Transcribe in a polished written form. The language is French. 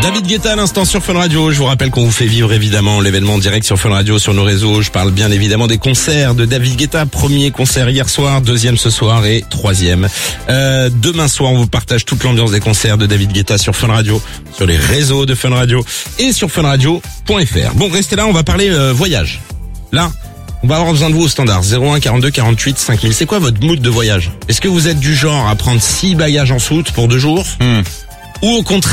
David Guetta à l'instant sur Fun Radio. Je vous rappelle qu'on vous fait vivre évidemment l'événement direct sur Fun Radio, sur nos réseaux. Je parle bien évidemment des concerts de David Guetta. Premier concert hier soir, deuxième ce soir et troisième demain soir. On vous partage toute l'ambiance des concerts de David Guetta sur Fun Radio, sur les réseaux de Fun Radio et sur funradio.fr. Bon, restez là, on va parler voyage. Là, on va avoir besoin de vous au standard 01 42 48 5000. C'est quoi votre mood de voyage? Est-ce que vous êtes du genre à prendre 6 bagages en soute pour 2 jours? Ou au contraire